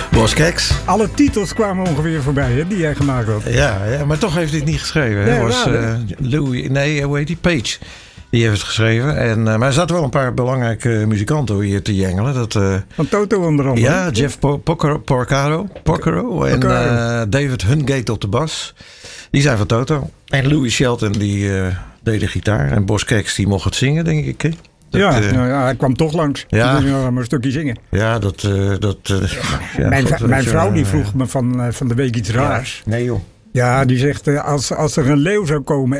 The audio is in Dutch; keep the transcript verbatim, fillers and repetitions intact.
Boz Scaggs. Alle titels kwamen ongeveer voorbij, hè, die jij gemaakt had. Ja, ja, maar toch heeft hij het niet geschreven. Nee, Hij was uh, Louis, nee, hoe heet die? Page. Die heeft het geschreven. En, uh, maar er zaten wel een paar belangrijke muzikanten hier te jengelen. Dat, uh, Van Toto onder andere. Ja, Jeff Porcaro, Porcaro, Porcaro en uh, David Hungate op de bas. Die zijn van Toto. En Louis Shelton die uh, deed de gitaar. En Boz Scaggs die mocht het zingen, denk ik. Hè? Dat, ja, uh, nou ja, hij kwam toch langs. Ja. Ik maar een stukje zingen. Ja, dat... Uh, dat uh, ja, mijn God, mijn je, vrouw die uh, vroeg me van, uh, van de week iets raars. Ja, nee joh. Ja, die zegt uh, als, als er een leeuw zou komen